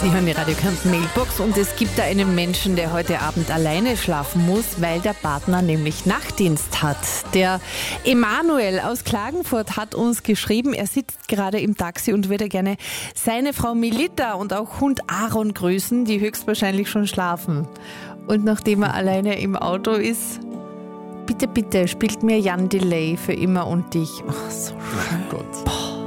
Sie hören die Radio Kärnten Mailbox und es gibt da einen Menschen, der heute Abend alleine schlafen muss, weil der Partner nämlich Nachtdienst hat. Der Emanuel aus Klagenfurt hat uns geschrieben, er sitzt gerade im Taxi und würde gerne seine Frau Melita und auch Hund Aaron grüßen, die höchstwahrscheinlich schon schlafen. Und nachdem er alleine im Auto ist, bitte, bitte, spielt mir Jan Delay für immer und dich. Ach, so schön. Gott. Boah.